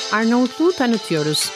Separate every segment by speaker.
Speaker 1: Arnavutluğu tanıtıyoruz.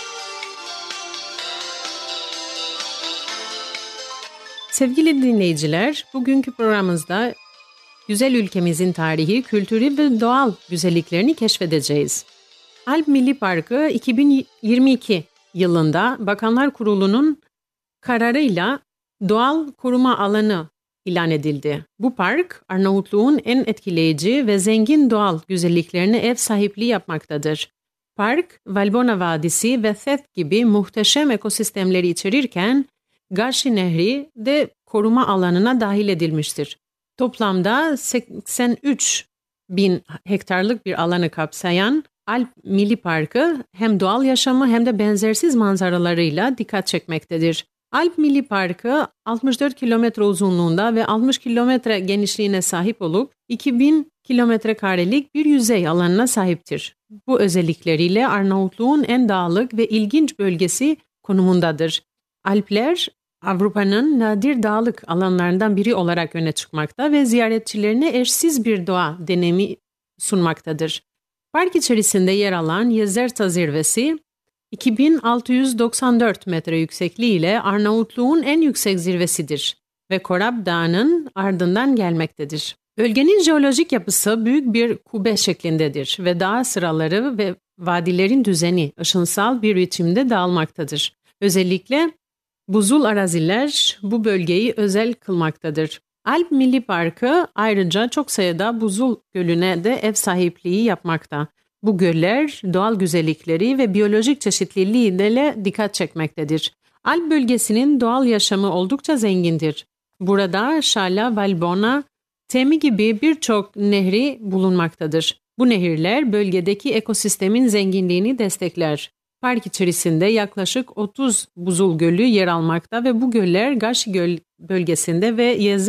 Speaker 1: Sevgili dinleyiciler, bugünkü programımızda güzel ülkemizin tarihi, kültürü ve doğal güzelliklerini keşfedeceğiz. Alp Milli Parkı 2022 yılında Bakanlar Kurulu'nun kararıyla doğal koruma alanı ilan edildi. Bu park, Arnavutluğun en etkileyici ve zengin doğal güzelliklerine ev sahipliği yapmaktadır. Park, Valbona Vadisi ve Thet gibi muhteşem ekosistemleri içerirken, Garşi Nehri de koruma alanına dahil edilmiştir. Toplamda 83 bin hektarlık bir alanı kapsayan Alp Milli Parkı hem doğal yaşamı hem de benzersiz manzaralarıyla dikkat çekmektedir. Alp Milli Parkı 64 kilometre uzunluğunda ve 60 kilometre genişliğine sahip olup 2000 kilometre karelik bir yüzey alanına sahiptir. Bu özellikleriyle Arnavutluğun en dağlık ve ilginç bölgesi konumundadır. Alpler, Avrupa'nın nadir dağlık alanlarından biri olarak öne çıkmakta ve ziyaretçilerine eşsiz bir doğa deneyimi sunmaktadır. Park içerisinde yer alan Jezerta Zirvesi, 2694 metre yüksekliği ile Arnavutluğun en yüksek zirvesidir ve Korab Dağı'nın ardından gelmektedir. Bölgenin jeolojik yapısı büyük bir kubbe şeklindedir ve dağ sıraları ve vadilerin düzeni ışınsal bir biçimde dağılmaktadır. Özellikle buzul araziler bu bölgeyi özel kılmaktadır. Alp Milli Parkı ayrıca çok sayıda buzul gölüne de ev sahipliği yapmakta. Bu göller doğal güzellikleri ve biyolojik çeşitliliği ile dikkat çekmektedir. Alp bölgesinin doğal yaşamı oldukça zengindir. Burada Şala, Valbona, Temi gibi birçok nehri bulunmaktadır. Bu nehirler bölgedeki ekosistemin zenginliğini destekler. Park içerisinde yaklaşık 30 buzul gölü yer almakta ve bu göller Garşi Göl bölgesinde ve